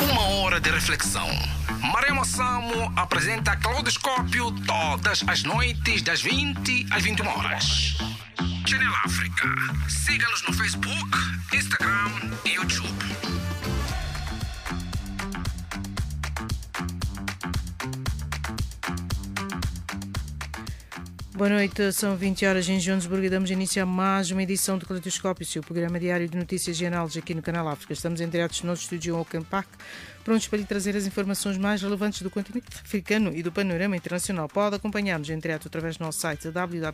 Uma hora de reflexão. Maremo Samo apresenta Claudoscópio todas as noites das 20 às 21 horas. Channel África. Siga-nos no Facebook, Instagram e YouTube. Boa noite, são 20 horas em Joanesburgo e damos início a mais uma edição do Claudoscópio, seu programa diário de notícias e análises aqui no Canal África. Estamos em direto no nosso estúdio em Auckland Park, prontos para lhe trazer as informações mais relevantes do continente africano e do panorama internacional. Pode acompanhar-nos em direto através do nosso site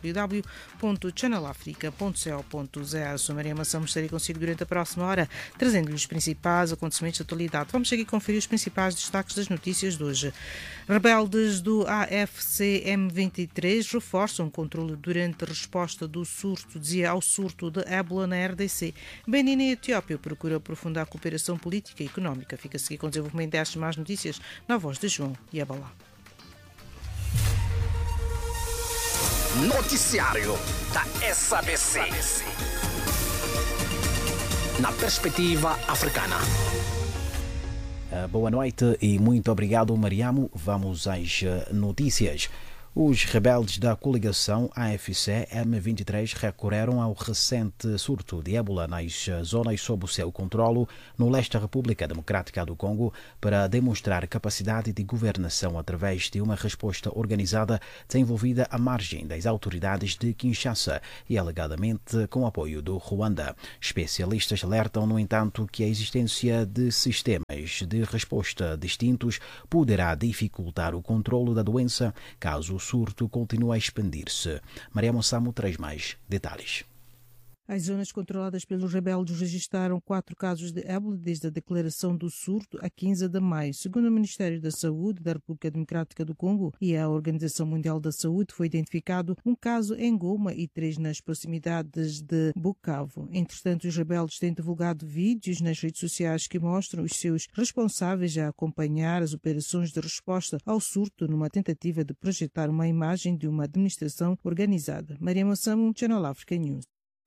www.channelafrica.co.za. Sou Maria Mação, estarei consigo durante a próxima hora, trazendo-lhe os principais acontecimentos da atualidade. Vamos seguir a conferir os principais destaques das notícias de hoje. Rebeldes do AFC M23 reforçam o controle durante a resposta ao surto de ébola na RDC. Benin e Etiópia procuram aprofundar a cooperação política e económica. Fica a seguir com o desenvolvimento destas más notícias na voz de João Yabalá. Noticiário da SABC. Na perspectiva africana. Boa noite e muito obrigado, Mariamo. Vamos às notícias. Os rebeldes da coligação AFC M23 recorreram ao recente surto de ébola nas zonas sob o seu controlo no leste da República Democrática do Congo para demonstrar capacidade de governação através de uma resposta organizada desenvolvida à margem das autoridades de Kinshasa e alegadamente com apoio do Ruanda. Especialistas alertam, no entanto, que a existência de sistemas de resposta distintos poderá dificultar o controlo da doença caso o surto continua a expandir-se. Maria Mossamo traz mais detalhes. As zonas controladas pelos rebeldes registraram 4 casos de ébola desde a declaração do surto a 15 de maio. Segundo o Ministério da Saúde da República Democrática do Congo e a Organização Mundial da Saúde, foi identificado um caso em Goma e 3 nas proximidades de Bukavu. Entretanto, os rebeldes têm divulgado vídeos nas redes sociais que mostram os seus responsáveis a acompanhar as operações de resposta ao surto numa tentativa de projetar uma imagem de uma administração organizada. Maria Mossamo, Channel Africa News.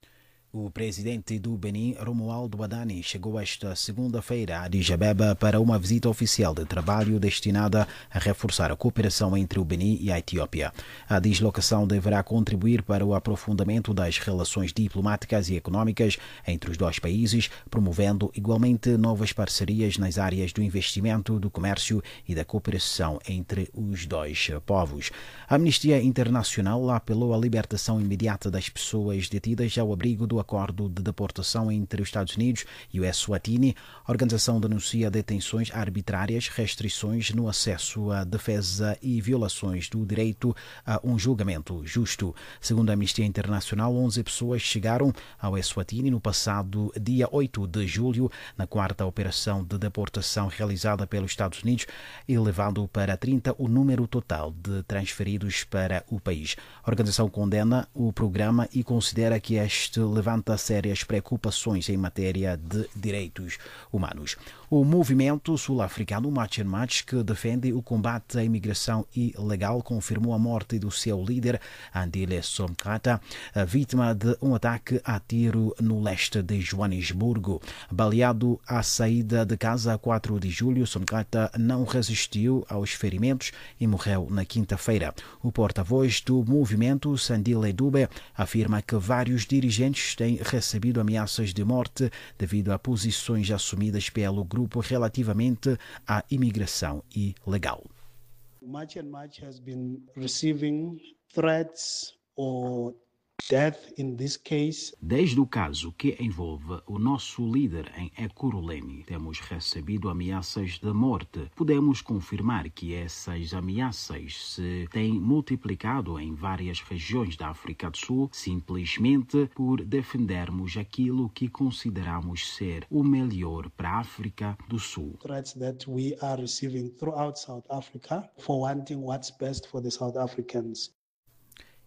O presidente do Benin, Romualdo Adani, chegou esta segunda-feira a Addis Abeba para uma visita oficial de trabalho destinada a reforçar a cooperação entre o Benin e a Etiópia. A deslocação deverá contribuir para o aprofundamento das relações diplomáticas e económicas entre os dois países, promovendo igualmente novas parcerias nas áreas do investimento, do comércio e da cooperação entre os dois povos. A Amnistia Internacional apelou à libertação imediata das pessoas detidas ao abrigo do acordo de deportação entre os Estados Unidos e o Eswatini. A organização denuncia detenções arbitrárias, restrições no acesso à defesa e violações do direito a um julgamento justo. Segundo a Amnistia Internacional, 11 pessoas chegaram ao Eswatini no passado dia 8 de julho, na quarta operação de deportação realizada pelos Estados Unidos, elevando para 30 o número total de transferidos para o país. A organização condena o programa e considera que este levanta sérias preocupações em matéria de direitos humanos. O movimento sul-africano March and March, que defende o combate à imigração ilegal, confirmou a morte do seu líder, Andile Somkata, vítima de um ataque a tiro no leste de Joanesburgo. Baleado à saída de casa a 4 de julho, Somkata não resistiu aos ferimentos e morreu na quinta-feira. O porta-voz do movimento, Sandile Dube, afirma que vários dirigentes têm recebido ameaças de morte devido a posições assumidas pelo grupo relativamente à imigração ilegal. March and March has been receiving threats or death in this case. Desde o caso que envolve o nosso líder em Ekurhuleni, temos recebido ameaças de morte. Podemos confirmar que essas ameaças se têm multiplicado em várias regiões da África do Sul, simplesmente por defendermos aquilo que consideramos ser o melhor para a África do Sul. Threats that we are receiving throughout South Africa for wanting what's best for the South Africans.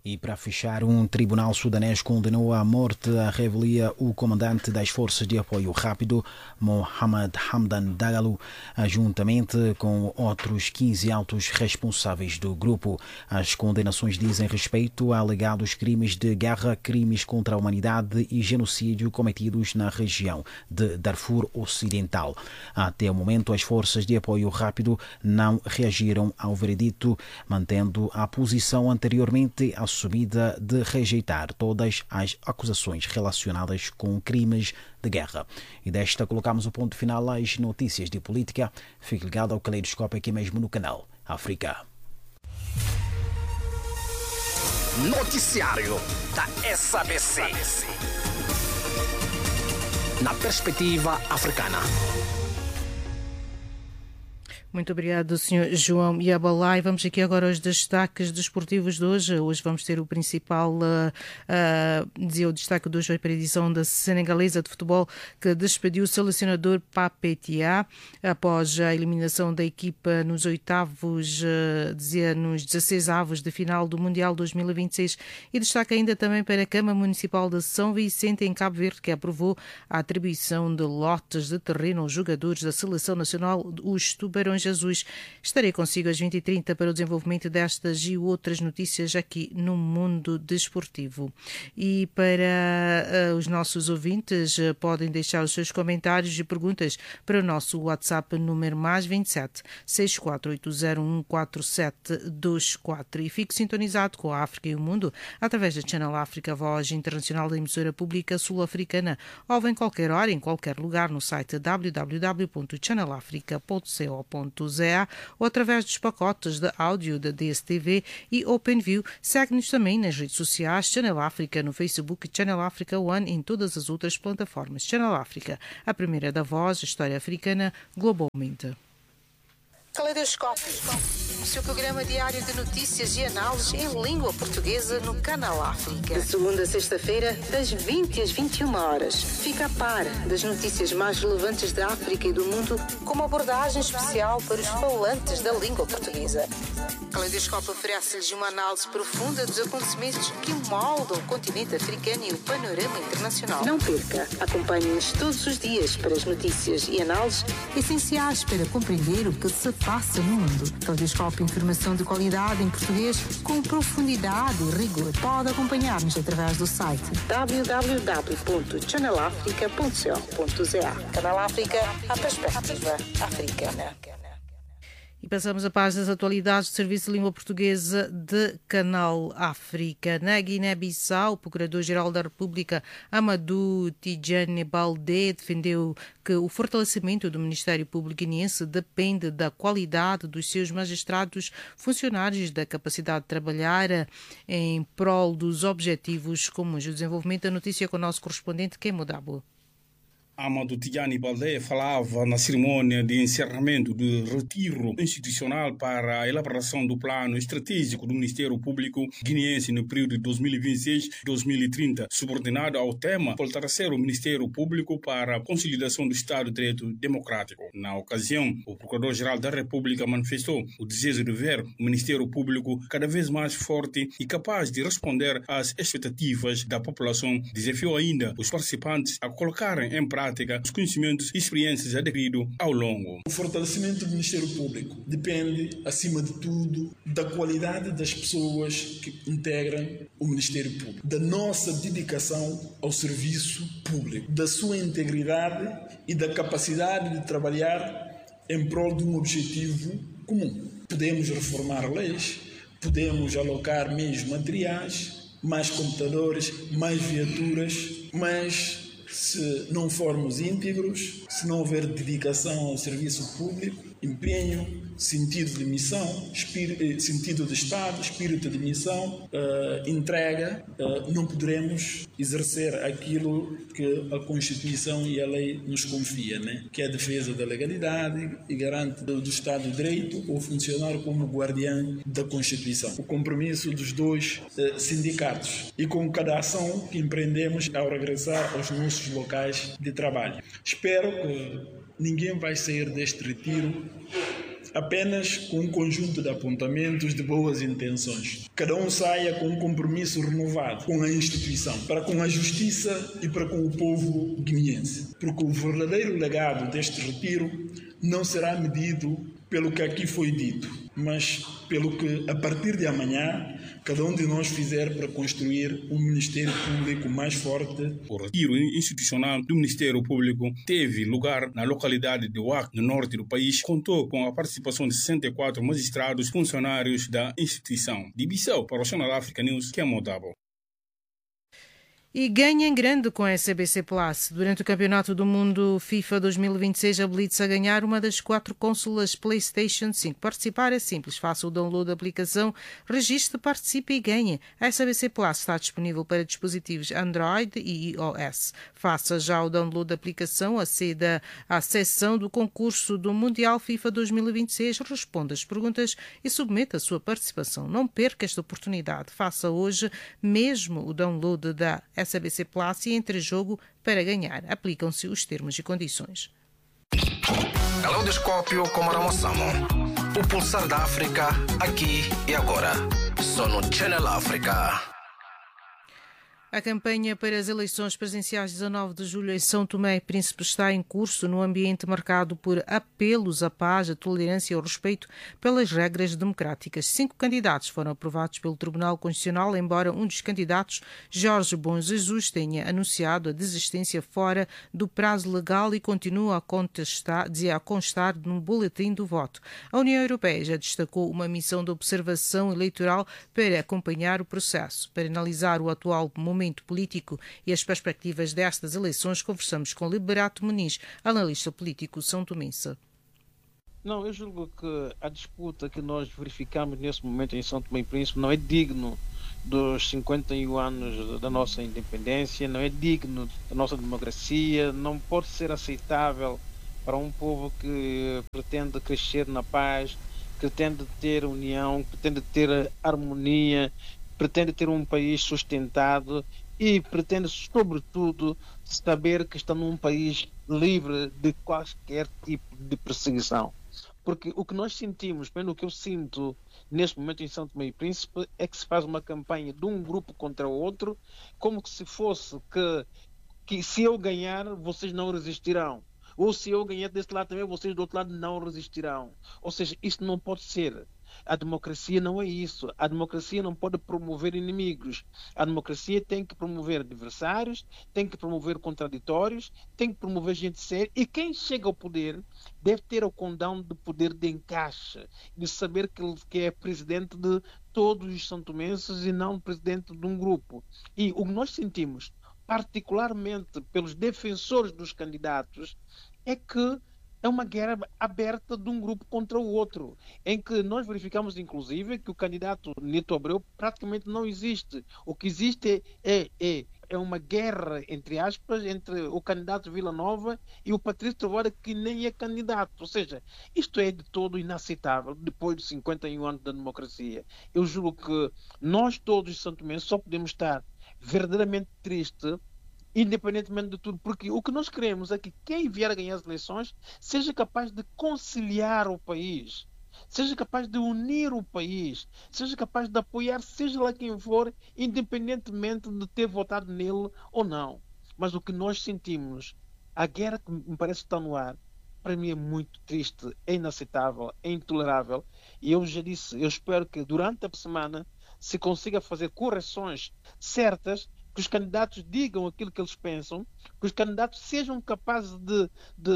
E para fechar, um tribunal sudanês condenou à morte à revelia o comandante das Forças de Apoio Rápido, Mohamed Hamdan Dagalo, juntamente com outros 15 altos responsáveis do grupo. As condenações dizem respeito a alegados crimes de guerra, crimes contra a humanidade e genocídio cometidos na região de Darfur Ocidental. Até o momento, as Forças de Apoio Rápido não reagiram ao veredito, mantendo a posição anteriormente assumida de rejeitar todas as acusações relacionadas com crimes de guerra. E desta colocamos o ponto final às notícias de política. Fique ligado ao Caleidoscópio aqui mesmo no canal África. Noticiário da SABC. Na perspectiva africana. Muito obrigado, Sr. João Yabalai. Vamos aqui agora aos destaques desportivos de hoje. Hoje vamos ter o principal, o destaque de hoje vai para a edição da Senegalesa de Futebol, que despediu o selecionador Pape Thiaw após a eliminação da equipa nos nos 16avos de final do Mundial 2026. E destaca ainda também para a Câmara Municipal de São Vicente, em Cabo Verde, que aprovou a atribuição de lotes de terreno aos jogadores da Seleção Nacional, os Tubarões Jesus. Estarei consigo às 20h30 para o desenvolvimento destas e outras notícias aqui no Mundo Desportivo. E para os nossos ouvintes, podem deixar os seus comentários e perguntas para o nosso WhatsApp número +27 648014724. E fique sintonizado com a África e o Mundo através da Channel África, voz internacional da emissora pública sul-africana. Ouve em qualquer hora, em qualquer lugar, no site www.channelafrica.co.za ou através dos pacotes de áudio da DSTV e OpenView. Segue-nos também nas redes sociais Channel África no Facebook e Channel África One em todas as outras plataformas. Channel África, a primeira da voz, a história africana globalmente. Caleidoscópio, o seu programa diário de notícias e análises em língua portuguesa no Canal África. De segunda a sexta-feira, das 20 às 21 horas. Fica a par das notícias mais relevantes da África e do mundo, com uma abordagem especial para os falantes da língua portuguesa. Caleidoscópio oferece-lhes uma análise profunda dos acontecimentos que moldam o continente africano e o panorama internacional. Não perca, acompanhe-nos todos os dias para as notícias e análises essenciais para compreender o que se passa no mundo. Caleidoscópio, informação de qualidade em português com profundidade e rigor. Pode acompanhar-nos através do site www.channelafrica.co.za. Canal África, a perspectiva africana. E passamos a página das atualidades do Serviço de Língua Portuguesa de Canal África. Na Guiné-Bissau, o Procurador-Geral da República, Amadou Tidjane Baldé, defendeu que o fortalecimento do Ministério Público guineense depende da qualidade dos seus magistrados funcionários, da capacidade de trabalhar em prol dos objetivos comuns. O desenvolvimento da notícia com o nosso correspondente, Kemo Dabo. Amadou Tidjane Baldé falava na cerimônia de encerramento do retiro institucional para a elaboração do plano estratégico do Ministério Público guineense no período de 2026-2030, subordinado ao tema fortalecer o Ministério Público para a consolidação do Estado de Direito Democrático. Na ocasião, o Procurador-Geral da República manifestou o desejo de ver o Ministério Público cada vez mais forte e capaz de responder às expectativas da população. Desafiou ainda os participantes a colocarem em prática os conhecimentos e experiências adquiridos ao longo. O fortalecimento do Ministério Público depende, acima de tudo, da qualidade das pessoas que integram o Ministério Público, da nossa dedicação ao serviço público, da sua integridade e da capacidade de trabalhar em prol de um objetivo comum. Podemos reformar leis, podemos alocar meios materiais, mais computadores, mais viaturas, mas se não formos íntegros, se não houver dedicação ao serviço público, empenho, sentido de missão, sentido de Estado, espírito de missão, entrega, não poderemos exercer aquilo que a Constituição e a lei nos confia, né? Que é a defesa da legalidade e garante do Estado de Direito ou funcionar como guardião da Constituição. O compromisso dos dois sindicatos e com cada ação que empreendemos ao regressar aos nossos locais de trabalho. Espero que ninguém vai sair deste retiro apenas com um conjunto de apontamentos de boas intenções. Cada um saia com um compromisso renovado com a instituição, para com a justiça e para com o povo guineense. Porque o verdadeiro legado deste retiro não será medido pelo que aqui foi dito, mas pelo que, a partir de amanhã, cada um de nós fizer para construir um Ministério Público mais forte. O retiro institucional do Ministério Público teve lugar na localidade de Ouac, no norte do país. Contou com a participação de 64 magistrados funcionários da instituição. De Bissau para o Channel Africa News, Kemo Dabo. E ganha em grande com a SABC Plus. Durante o Campeonato do Mundo FIFA 2026, habilite-se a ganhar uma das 4 consolas PlayStation 5. Participar é simples. Faça o download da aplicação, registre, participe e ganhe. A SABC Plus está disponível para dispositivos Android e iOS. Faça já o download da aplicação, aceda à seção do concurso do Mundial FIFA 2026, responda as perguntas e submeta a sua participação. Não perca esta oportunidade. Faça hoje mesmo o download da SABC Plus e entre jogo para ganhar. Aplicam-se os termos e condições. Caleidoscópio com Maremo Samo. O pulsar da África, aqui e agora. Só no Channel África. A campanha para as eleições presidenciais 19 de julho em São Tomé e Príncipe está em curso num ambiente marcado por apelos à paz, à tolerância e ao respeito pelas regras democráticas. 5 candidatos foram aprovados pelo Tribunal Constitucional, embora um dos candidatos, Jorge Bom Jesus, tenha anunciado a desistência fora do prazo legal e continua a constar no boletim do voto. A União Europeia já destacou uma missão de observação eleitoral para acompanhar o processo. Para analisar o atual momento político e as perspectivas destas eleições, conversamos com Liberato Muniz, analista político são-tomense. Não, eu julgo que a disputa que nós verificamos nesse momento em São Tomé e Príncipe não é digno dos 51 anos da nossa independência, não é digno da nossa democracia, não pode ser aceitável para um povo que pretende crescer na paz, que pretende ter união, que pretende ter harmonia, pretende ter um país sustentado e pretende, sobretudo, saber que está num país livre de qualquer tipo de perseguição. Porque o que nós sentimos, pelo que eu sinto neste momento em São Tomé e Príncipe, é que se faz uma campanha de um grupo contra o outro, como que se fosse que se eu ganhar, vocês não resistirão. Ou se eu ganhar desse lado também, vocês do outro lado não resistirão. Ou seja, isso não pode ser. A democracia não é isso. A democracia não pode promover inimigos. A democracia tem que promover adversários, tem que promover contraditórios, tem que promover gente séria. E quem chega ao poder deve ter o condão de poder de encaixe, de saber que é presidente de todos os santomenses e não presidente de um grupo. E o que nós sentimos, particularmente pelos defensores dos candidatos, é que é uma guerra aberta de um grupo contra o outro, em que nós verificamos, inclusive, que o candidato Nito Abreu praticamente não existe. O que existe é uma guerra, entre aspas, entre o candidato Vila Nova e o Patrício Trovoada, que nem é candidato. Ou seja, isto é de todo inaceitável, depois de 51 anos da democracia. Eu julgo que nós todos os santomenses só podemos estar verdadeiramente tristes, independentemente de tudo, porque o que nós queremos é que quem vier a ganhar as eleições seja capaz de conciliar o país, seja capaz de unir o país, seja capaz de apoiar seja lá quem for, independentemente de ter votado nele ou não. Mas o que nós sentimos, a guerra que me parece estar no ar, para mim é muito triste, é inaceitável, é intolerável, e eu já disse, eu espero que durante a semana se consiga fazer correções certas, que os candidatos digam aquilo que eles pensam, que os candidatos sejam capazes de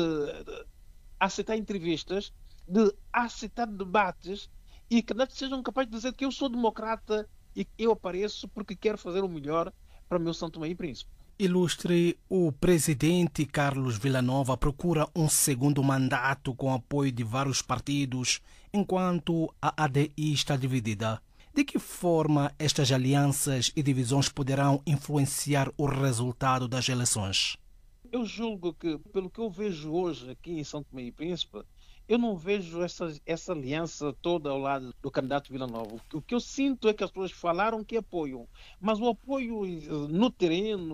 aceitar entrevistas, de aceitar debates, e que candidatos sejam capazes de dizer que eu sou democrata e que eu apareço porque quero fazer o melhor para o meu São Tomé e Príncipe. Ilustre, o presidente Carlos Villanova procura um segundo mandato com apoio de vários partidos, enquanto a ADI está dividida. De que forma estas alianças e divisões poderão influenciar o resultado das eleições? Eu julgo que, pelo que eu vejo hoje aqui em São Tomé e Príncipe, eu não vejo essa aliança toda ao lado do candidato Vila Nova. O que eu sinto é que as pessoas falaram que apoiam, mas o apoio no terreno,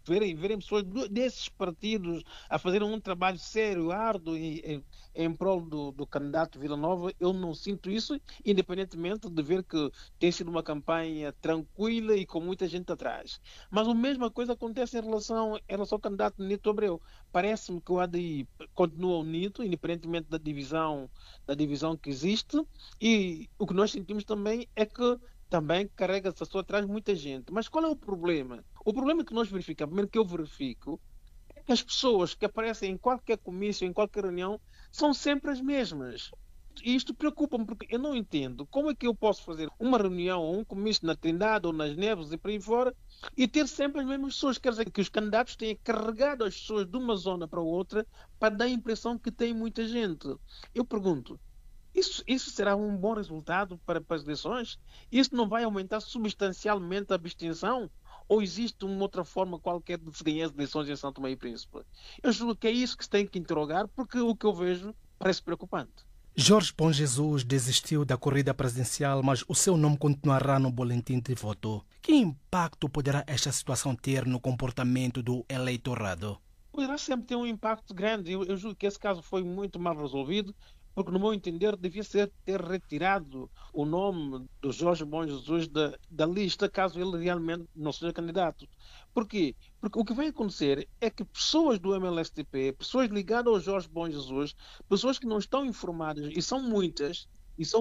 verem pessoas desses partidos a fazerem um trabalho sério, árduo em prol do candidato Vila Nova, eu não sinto isso, independentemente de ver que tem sido uma campanha tranquila e com muita gente atrás. Mas a mesma coisa acontece em relação ao candidato Nito Abreu. Parece-me que o ADI continua unido, independentemente da divisão que existe, e o que nós sentimos também é que também carrega-se a sua atrás muita gente. Mas qual é o problema? O problema que nós verificamos, primeiro que eu verifico, é que as pessoas que aparecem em qualquer comício, em qualquer reunião, são sempre as mesmas. E isto preocupa-me, porque eu não entendo como é que eu posso fazer uma reunião ou um comício na Trindade ou nas Neves e por aí fora e ter sempre as mesmas pessoas. Quer dizer que os candidatos têm carregado as pessoas de uma zona para outra para dar a impressão que tem muita gente. Eu pergunto, isso será um bom resultado para as eleições? Isso não vai aumentar substancialmente a abstenção? Ou existe uma outra forma qualquer de se ganhar as eleições em São Tomé e Príncipe? Eu julgo que é isso que se tem que interrogar, porque o que eu vejo parece preocupante. Jorge Bom Jesus desistiu da corrida presidencial, mas o seu nome continuará no boletim de voto. Que impacto poderá esta situação ter no comportamento do eleitorado? Poderá sempre ter um impacto grande. Eu julgo que esse caso foi muito mal resolvido, porque, no meu entender, devia ter retirado o nome do Jorge Bom Jesus da lista, caso ele realmente não seja candidato. Por quê? Porque o que vai acontecer é que pessoas do MLSTP, pessoas ligadas ao Jorge Bom Jesus, pessoas que não estão informadas, e são muitas,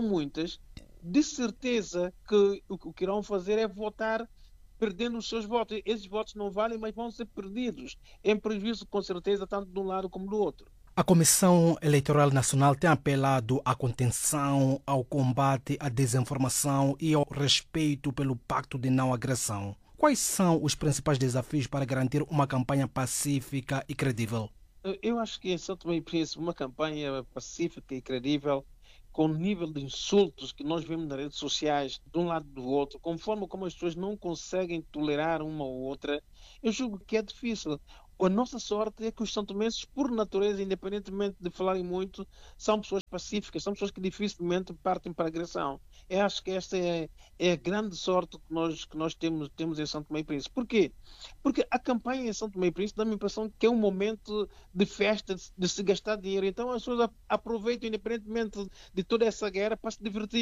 de certeza que o que irão fazer é votar perdendo os seus votos. Esses votos não valem, mas vão ser perdidos, em prejuízo, com certeza, tanto de um lado como do outro. A Comissão Eleitoral Nacional tem apelado à contenção, ao combate à desinformação e ao respeito pelo Pacto de Não Agressão. Quais são os principais desafios para garantir uma campanha pacífica e credível? Eu acho que em São Tomé e Príncipe uma campanha pacífica e credível, com o nível de insultos que nós vemos nas redes sociais, de um lado e do outro, conforme como as pessoas não conseguem tolerar uma ou outra, eu julgo que é difícil. A nossa sorte é que os santomenses, por natureza, independentemente de falarem muito, são pessoas pacíficas, são pessoas que dificilmente partem para a agressão. Eu acho que esta é a grande sorte que nós temos em São Tomé e Príncipe. Por quê? Porque a campanha em São Tomé e Príncipe dá-me a impressão que é um momento de festa, de se gastar dinheiro. Então as pessoas aproveitam, independentemente de toda essa guerra, para se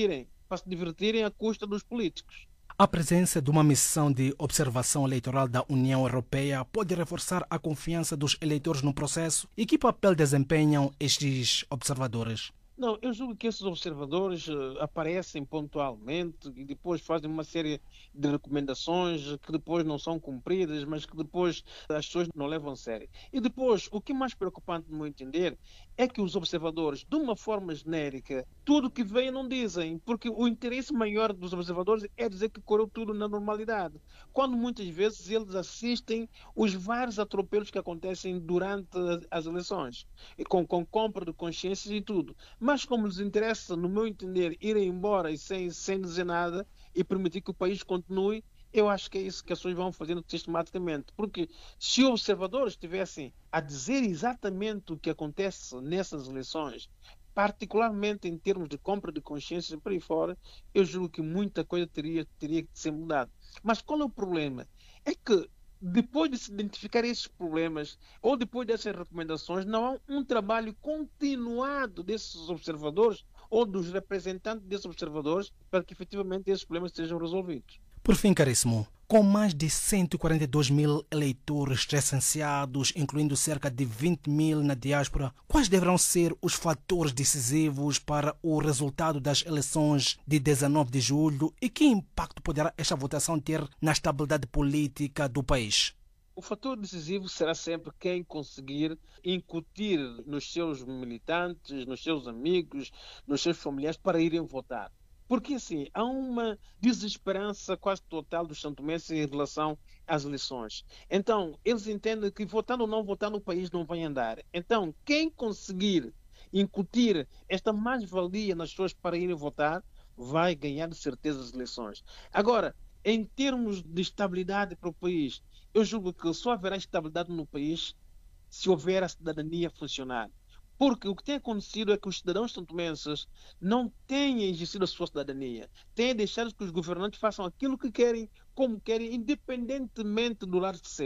divertirem à custa dos políticos. A presença de uma missão de observação eleitoral da União Europeia pode reforçar a confiança dos eleitores no processo? E que papel desempenham estes observadores? Não, eu julgo que esses observadores aparecem pontualmente e depois fazem uma série de recomendações que depois não são cumpridas, mas que depois as pessoas não levam a sério. E depois, o que é mais preocupante, no meu entender, é que os observadores, de uma forma genérica, tudo o que veem não dizem, porque o interesse maior dos observadores é dizer que correu tudo na normalidade, quando muitas vezes eles assistem os vários atropelos que acontecem durante as eleições, com compra de consciências e tudo. Mas como lhes interessa, no meu entender, irem embora e sem dizer nada e permitir que o país continue, eu acho que é isso que as pessoas vão fazendo sistematicamente. Porque se os observadores estivessem a dizer exatamente o que acontece nessas eleições, particularmente em termos de compra de consciência por aí fora, eu julgo que muita coisa teria que ser mudada. Mas qual é o problema? É que depois de se identificar esses problemas ou depois dessas recomendações, não há um trabalho continuado desses observadores ou dos representantes desses observadores para que efetivamente esses problemas sejam resolvidos. Por fim, caríssimo, com mais de 142 mil eleitores recenseados, incluindo cerca de 20 mil na diáspora, quais deverão ser os fatores decisivos para o resultado das eleições de 19 de julho e que impacto poderá esta votação ter na estabilidade política do país? O fator decisivo será sempre quem conseguir incutir nos seus militantes, nos seus amigos, nos seus familiares para irem votar. Porque, assim, há uma desesperança quase total dos santomenses em relação às eleições. Então, eles entendem que votando ou não votar no país não vai andar. Então, quem conseguir incutir esta mais-valia nas pessoas para irem votar, vai ganhar de certeza as eleições. Agora, em termos de estabilidade para o país, eu julgo que só haverá estabilidade no país se houver a cidadania funcionar. Porque o que tem acontecido é que os cidadãos santomenses não têm exercido a sua cidadania. Têm deixado que os governantes façam aquilo que querem, como querem, independentemente do lado que seja.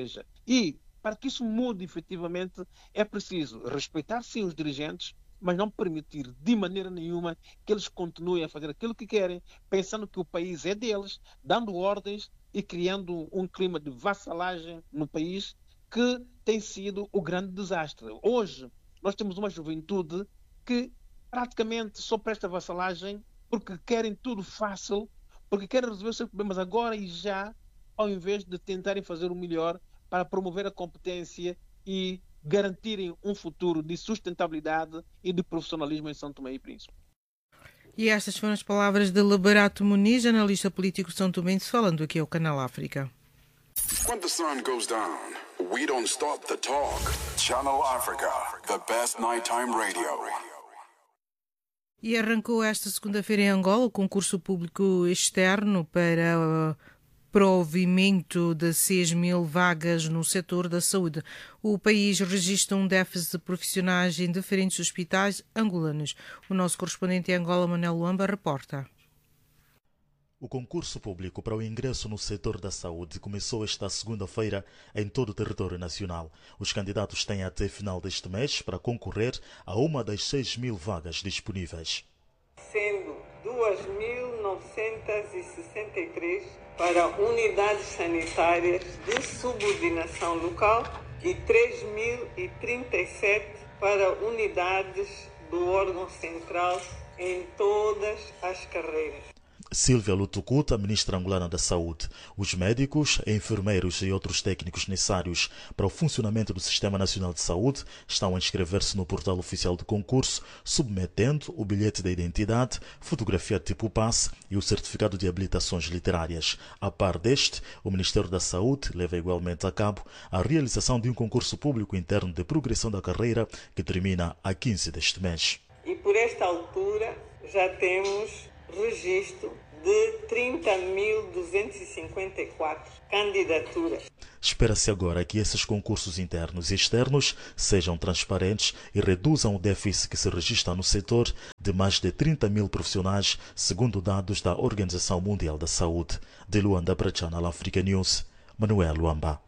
E para que isso mude efetivamente é preciso respeitar sim os dirigentes, mas não permitir de maneira nenhuma que eles continuem a fazer aquilo que querem, pensando que o país é deles, dando ordens e criando um clima de vassalagem no país que tem sido o grande desastre. Hoje nós temos uma juventude que praticamente só presta vassalagem porque querem tudo fácil, porque querem resolver os seus problemas agora e já, ao invés de tentarem fazer o melhor para promover a competência e garantirem um futuro de sustentabilidade e de profissionalismo em São Tomé e Príncipe. E estas foram as palavras de Liberato Muniz, analista político são-tomense, falando aqui ao Canal África. When the sun goes down, we don't stop the talk. Channel Africa, the best nighttime radio. E arrancou esta segunda-feira em Angola o concurso público externo para provimento de 6.000 vagas no setor da saúde. O país registra um déficit de profissionais em diferentes hospitais angolanos. O nosso correspondente em Angola, Manuel Luamba, reporta. O concurso público para o ingresso no setor da saúde começou esta segunda-feira em todo o território nacional. Os candidatos têm até final deste mês para concorrer a uma das 6.000 vagas disponíveis. Sendo 2.963 para unidades sanitárias de subordinação local e 3.037 para unidades do órgão central em todas as carreiras. Silvia Lutucuta, ministra angolana da Saúde. Os médicos, enfermeiros e outros técnicos necessários para o funcionamento do Sistema Nacional de Saúde estão a inscrever-se no portal oficial do concurso, submetendo o bilhete de identidade, fotografia tipo passe e o certificado de habilitações literárias. A par deste, o Ministério da Saúde leva igualmente a cabo a realização de um concurso público interno de progressão da carreira que termina a 15 deste mês. E por esta altura já temos registro de 30.254 candidaturas. Espera-se agora que esses concursos internos e externos sejam transparentes e reduzam o déficit que se registra no setor de mais de 30.000 profissionais, segundo dados da Organização Mundial da Saúde. De Luanda para Channel Africa News, Manuel Luamba.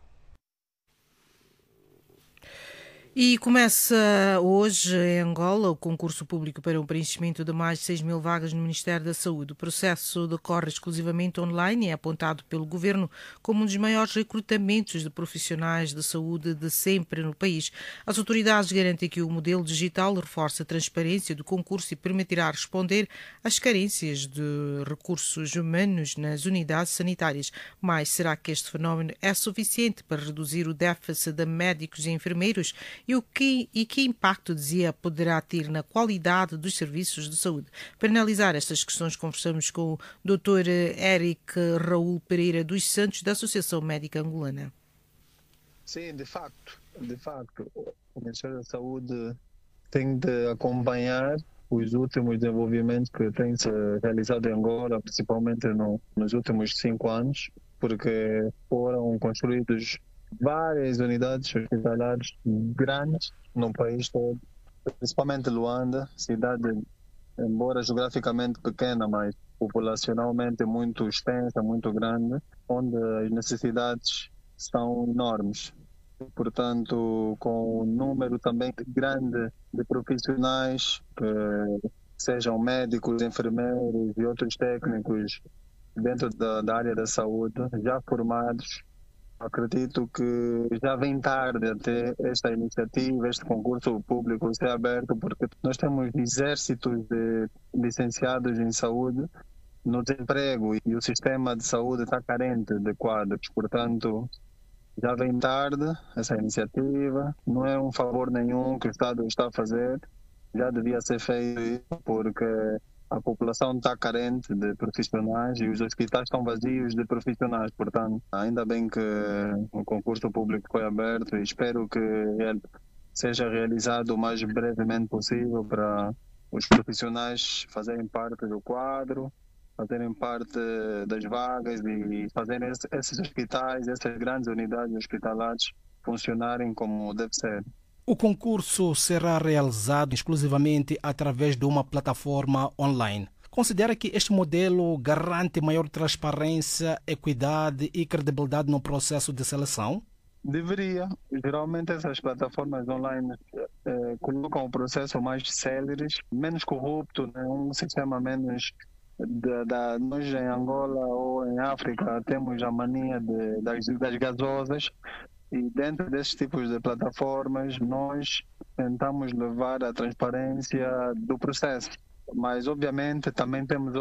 E começa hoje em Angola o concurso público para o preenchimento de mais de 6.000 vagas no Ministério da Saúde. O processo decorre exclusivamente online e é apontado pelo Governo como um dos maiores recrutamentos de profissionais de saúde de sempre no país. As autoridades garantem que o modelo digital reforça a transparência do concurso e permitirá responder às carências de recursos humanos nas unidades sanitárias. Mas será que este fenómeno é suficiente para reduzir o déficit de médicos e enfermeiros? E que impacto, dizia, poderá ter na qualidade dos serviços de saúde? Para analisar estas questões, conversamos com o Dr. Eric Raul Pereira dos Santos, da Associação Médica Angolana. Sim, de facto, o Ministério da Saúde tem de acompanhar os últimos desenvolvimentos que têm se realizado em Angola, principalmente nos últimos 5 anos, porque foram construídos várias unidades hospitalares grandes no país todo, principalmente Luanda, cidade, embora geograficamente pequena, mas populacionalmente muito extensa, muito grande, onde as necessidades são enormes. Portanto, com um número também grande de profissionais, que sejam médicos, enfermeiros e outros técnicos dentro da área da saúde, já formados, acredito que já vem tarde até esta iniciativa, este concurso público ser aberto, porque nós temos exércitos de licenciados em saúde no desemprego e o sistema de saúde está carente de quadros. Portanto, já vem tarde essa iniciativa, não é um favor nenhum que o Estado está a fazer, já devia ser feito porque a população está carente de profissionais e os hospitais estão vazios de profissionais. Portanto, ainda bem que o concurso público foi aberto e espero que ele seja realizado o mais brevemente possível para os profissionais fazerem parte do quadro, fazerem parte das vagas e fazerem esses hospitais, essas grandes unidades hospitalares funcionarem como deve ser. O concurso será realizado exclusivamente através de uma plataforma online. Considera que este modelo garante maior transparência, equidade e credibilidade no processo de seleção? Deveria. Geralmente essas plataformas online colocam o processo mais célere, menos corrupto, né? Um sistema menos... nós em Angola ou em África temos a mania das gasosas, e dentro desses tipos de plataformas nós tentamos levar a transparência do processo. Mas obviamente também temos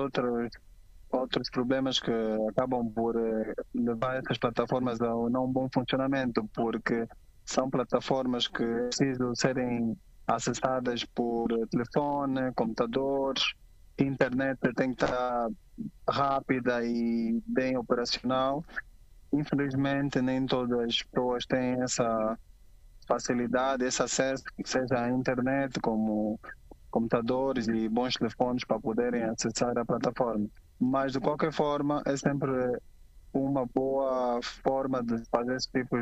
outros problemas que acabam por levar essas plataformas a um não bom funcionamento, porque são plataformas que precisam serem acessadas por telefone, computadores, internet tem que estar rápida e bem operacional. Infelizmente nem todas as pessoas têm essa facilidade, esse acesso, seja à internet como computadores e bons telefones para poderem acessar a plataforma. Mas de qualquer forma é sempre uma boa forma de fazer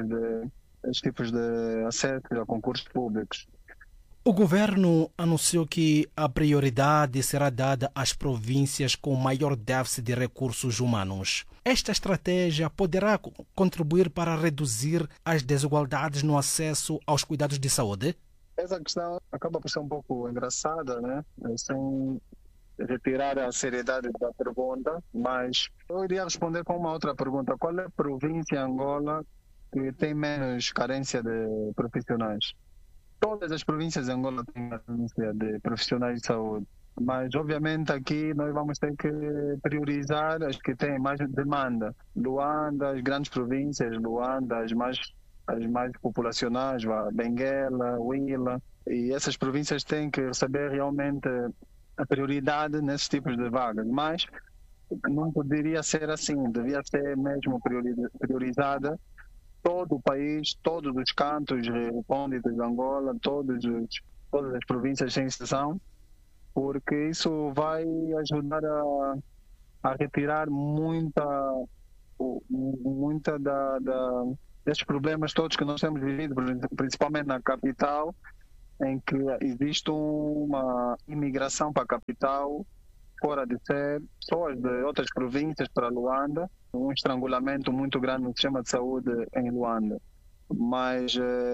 esses tipos de acesso a concursos públicos. O governo anunciou que a prioridade será dada às províncias com maior déficit de recursos humanos. Esta estratégia poderá contribuir para reduzir as desigualdades no acesso aos cuidados de saúde? Essa questão acaba por ser um pouco engraçada, né? Sem retirar a seriedade da pergunta, mas eu iria responder com uma outra pergunta. Qual é a província em Angola que tem menos carência de profissionais? Todas as províncias de Angola têm carência de profissionais de saúde, mas obviamente aqui nós vamos ter que priorizar as que têm mais demanda. Luanda, as grandes províncias, Luanda, as mais populacionais, Benguela, Huila, e essas províncias têm que receber realmente a prioridade nesses tipos de vagas, mas não poderia ser assim, devia ser mesmo priorizada todo o país, todos os cantos recônditos de Angola, todas as províncias sem exceção, porque isso vai ajudar a retirar muita desses problemas todos que nós temos vivido, principalmente na capital, em que existe uma imigração para a capital, fora de ser, pessoas de outras províncias para Luanda, um estrangulamento muito grande no sistema de saúde em Luanda. Mas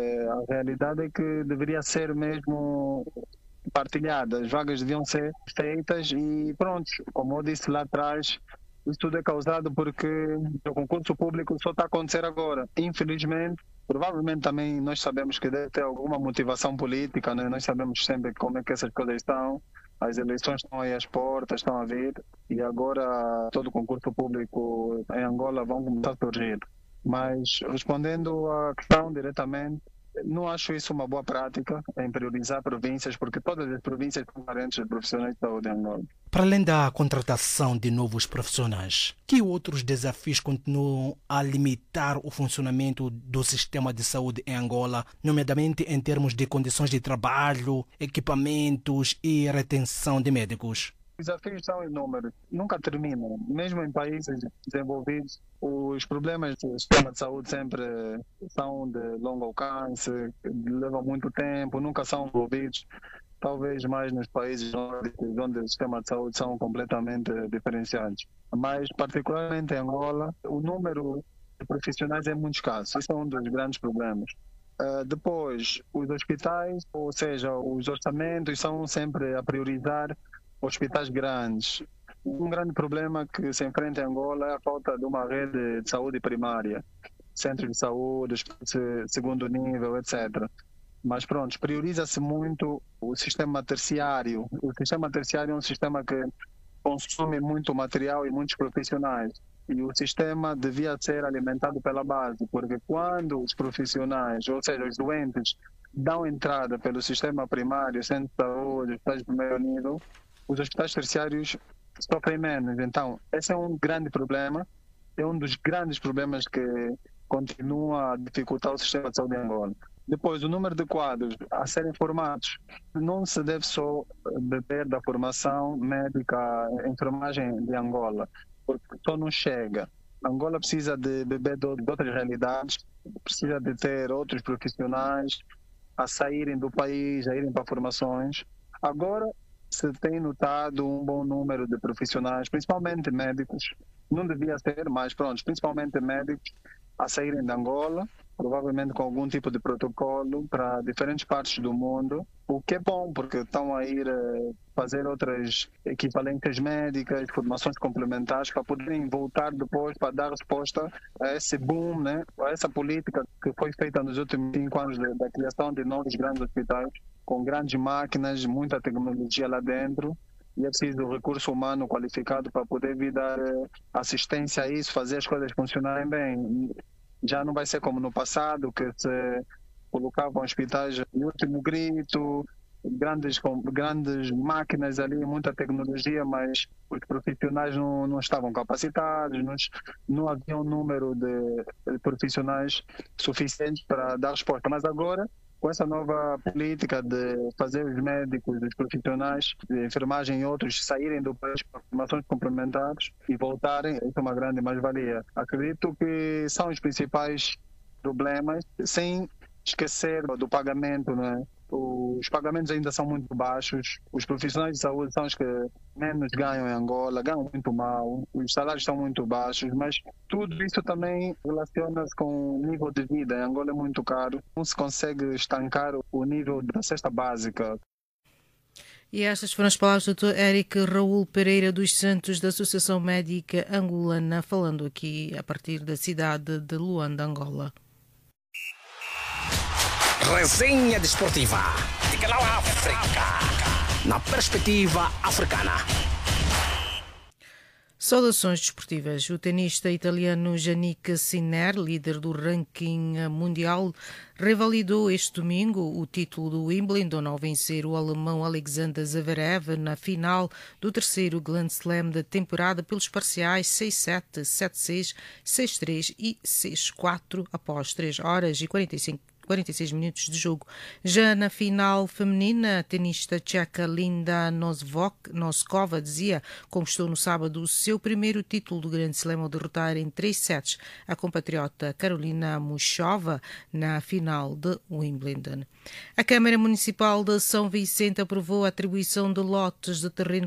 a realidade é que deveria ser mesmo partilhada, as vagas deviam ser feitas e pronto, como eu disse lá atrás, isso tudo é causado porque o concurso público só está a acontecer agora. Infelizmente, provavelmente também nós sabemos que deve ter alguma motivação política, né? Nós sabemos sempre como é que essas coisas estão. As eleições estão aí às portas, estão a vir, e agora todo o concurso público em Angola vão começar a surgir. Mas respondendo à questão diretamente, não acho isso uma boa prática em priorizar províncias, porque todas as províncias são carentes de profissionais de saúde em Angola. Para além da contratação de novos profissionais, que outros desafios continuam a limitar o funcionamento do sistema de saúde em Angola, nomeadamente em termos de condições de trabalho, equipamentos e retenção de médicos? Os desafios são inúmeros, nunca terminam. Mesmo em países desenvolvidos, os problemas do sistema de saúde sempre são de longo alcance, levam muito tempo, nunca são resolvidos. Talvez mais nos países nórdicos, onde os sistemas de saúde são completamente diferenciados. Mas, particularmente em Angola, o número de profissionais é muito escasso. Isso é um dos grandes problemas. Depois, os hospitais, ou seja, os orçamentos são sempre a priorizar hospitais grandes. Um grande problema que se enfrenta em Angola é a falta de uma rede de saúde primária, centros de saúde, segundo nível, etc. Mas pronto, prioriza-se muito o sistema terciário. O sistema terciário é um sistema que consome muito material e muitos profissionais. E o sistema devia ser alimentado pela base, porque quando os profissionais, ou seja, os doentes, dão entrada pelo sistema primário, centro de saúde, hospitais de primeiro nível, os hospitais terciários sofrem menos. Então, esse é um grande problema, é um dos grandes problemas que continua a dificultar o sistema de saúde em Angola. Depois, o número de quadros a serem formados não se deve só beber da formação médica, enfermagem de Angola, porque só não chega. Angola precisa de beber de outras realidades, precisa de ter outros profissionais a saírem do país, a irem para formações. Agora, se tem notado um bom número de profissionais, principalmente médicos, não devia ser, mas pronto, principalmente médicos, a saírem de Angola provavelmente com algum tipo de protocolo para diferentes partes do mundo, o que é bom, porque estão a ir fazer outras equivalências médicas, formações complementares, para poderem voltar depois para dar resposta a esse boom, né? A essa política que foi feita nos últimos 5 anos da criação de novos grandes hospitais, com grandes máquinas, muita tecnologia lá dentro. E é preciso recurso humano qualificado para poder vir dar assistência a isso, fazer as coisas funcionarem bem. Já não vai ser como no passado, que se colocavam hospitais de último grito, grandes máquinas ali, muita tecnologia, mas os profissionais não estavam capacitados, não havia um número de profissionais suficientes para dar resposta. Mas agora, com essa nova política de fazer os médicos, os profissionais de enfermagem e outros saírem do país para formações complementares e voltarem, isso é uma grande mais-valia. Acredito que são os principais problemas, sem esquecer do pagamento, né? Os pagamentos ainda são muito baixos, os profissionais de saúde são os que menos ganham em Angola, ganham muito mal, os salários são muito baixos, mas tudo isso também relaciona-se com o nível de vida. Em Angola é muito caro, não se consegue estancar o nível da cesta básica. E estas foram as palavras do Dr. Éric Raul Pereira dos Santos, da Associação Médica Angolana, falando aqui a partir da cidade de Luanda, Angola. Resenha desportiva de Canal África, na perspectiva africana. Saudações desportivas. O tenista italiano Jannik Sinner, líder do ranking mundial, revalidou este domingo o título do Wimbledon ao vencer o alemão Alexander Zverev na final do terceiro Grand Slam da temporada pelos parciais 6-7, 7-6, 6-3 e 6-4 após 3 horas e 46 minutos de jogo. Já na final feminina, a tenista tcheca Linda Noskova conquistou no sábado o seu primeiro título do Grande Slam ao derrotar em 3 sets a compatriota Karolina Muchova na final de Wimbledon. A Câmara Municipal de São Vicente aprovou a atribuição de lotes de terreno